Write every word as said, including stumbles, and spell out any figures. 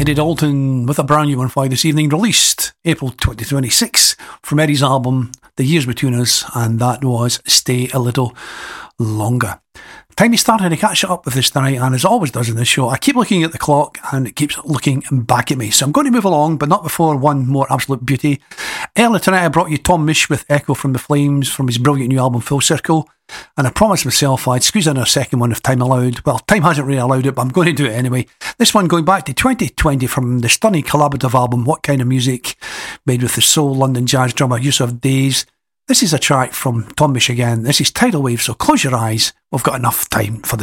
Eddie Dalton with a brand new one for you this evening, released April twenty twenty-six from Eddie's album The Years Between Us, and that was Stay a Little Longer. Time to start to catch up with this tonight, and as always does in this show, I keep looking at the clock and it keeps looking back at me. So I'm going to move along, but not before one more absolute beauty. Earlier tonight I brought you Tom Misch with Echo from the Flames from his brilliant new album Full Circle, and I promised myself I'd squeeze in a second one if time allowed. Well, time hasn't really allowed it, but I'm going to do it anyway. This one going back to twenty twenty from the stunning collaborative album What Kind of Music, made with the soul London jazz drummer Yusuf Days. This is a track from Tom Misch again. This is Tidal Wave, so close your eyes. We've got enough time for this.